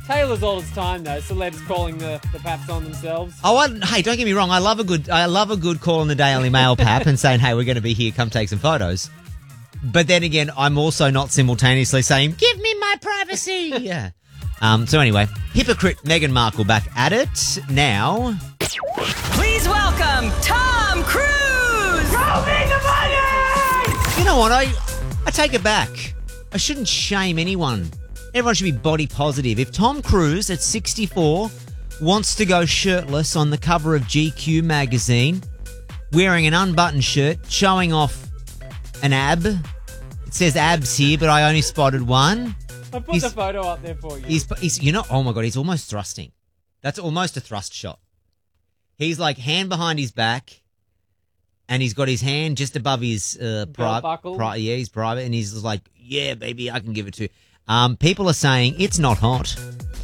Taylor's all its time, though. Celebs calling the paps on themselves. Hey, don't get me wrong. I love a good call in the Daily Mail, pap, and saying, hey, we're going to be here. Come take some photos. But then again, I'm also not simultaneously saying, give me my privacy. Yeah. So anyway, hypocrite Meghan Markle back at it now. Please welcome Tom Cruise! Roaming the money! You know what? I take it back. I shouldn't shame anyone. Everyone should be body positive. If Tom Cruise at 64 wants to go shirtless on the cover of GQ magazine, wearing an unbuttoned shirt, showing off an ab. It says abs here, but I only spotted one. I put the photo up there for you. He's oh my God, he's almost thrusting. That's almost a thrust shot. He's like hand behind his back, and he's got his hand just above his buckle. He's private, and he's like, yeah, baby, I can give it to you. People are saying it's not hot.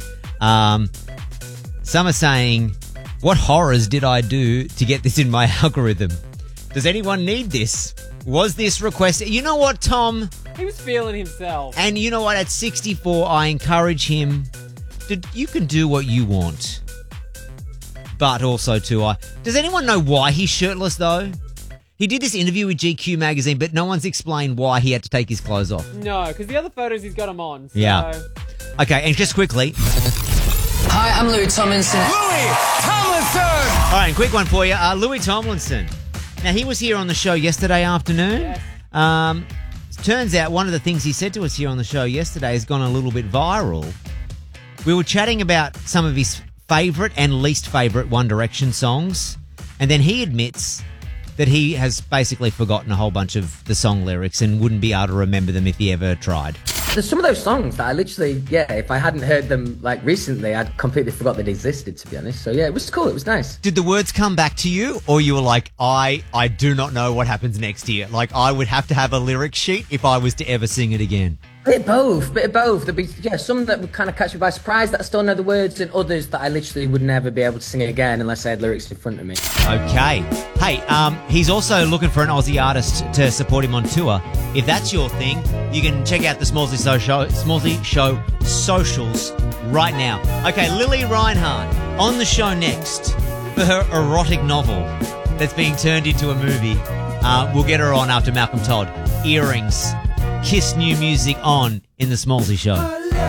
Some are saying, what horrors did I do to get this in my algorithm? Does anyone need this? Was this requested? You know what, Tom? He was feeling himself. And you know what? At 64, I encourage him. You can do what you want. But also, too, does anyone know why he's shirtless, though? He did this interview with GQ magazine, but no one's explained why he had to take his clothes off. No, because the other photos he's got them on. So. Yeah. Okay, and just quickly. Hi, I'm Louis Tomlinson. Louis Tomlinson! All right, quick one for you. Louis Tomlinson. Now, he was here on the show yesterday afternoon. Yes. Turns out one of the things he said to us here on the show yesterday has gone a little bit viral. We were chatting about some of his favourite and least favourite One Direction songs, and then he admits that he has basically forgotten a whole bunch of the song lyrics and wouldn't be able to remember them if he ever tried. There's some of those songs that I literally, if I hadn't heard them like recently, I'd completely forgot they'd existed, to be honest. So yeah, it was cool. It was nice. Did the words come back to you, or you were like, I do not know what happens next here? Like, I would have to have a lyric sheet if I was to ever sing it again. Bit of both. There'd be, some that would kind of catch me by surprise that I still know the words, and others that I literally would never be able to sing again unless I had lyrics in front of me. Okay. Hey, he's also looking for an Aussie artist to support him on tour. If that's your thing, you can check out the Smallsy Show socials right now. Okay, Lily Reinhart on the show next for her erotic novel that's being turned into a movie. We'll get her on after Malcolm Todd. Earrings. Kiss new music on in the Smallsy Show.